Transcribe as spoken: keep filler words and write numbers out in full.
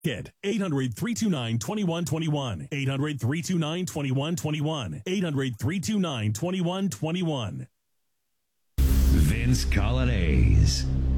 Kid, eight hundred, three two nine, two one two one. eight hundred, three two nine, two one two one. eight hundred, three two nine, two one two one. Vince Colonnese.